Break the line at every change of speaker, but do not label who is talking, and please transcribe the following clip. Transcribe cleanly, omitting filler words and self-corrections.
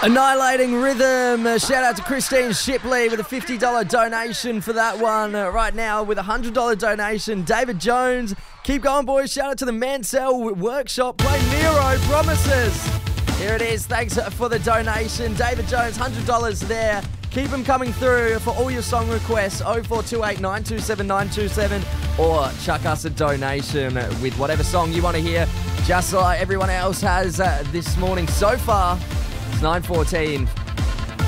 Annihilating Rhythm. Shout out to Christine Shipley with a $50 donation for that one. Right now with a $100 donation, David Jones. Keep going, boys. Shout out to the Mansell Workshop. Play Nero Promises. Here it is. Thanks for the donation. David Jones, $100 there. Keep them coming through for all your song requests. 0428 927 927, or chuck us a donation with whatever song you want to hear, just like everyone else has this morning so far. It's 9:14.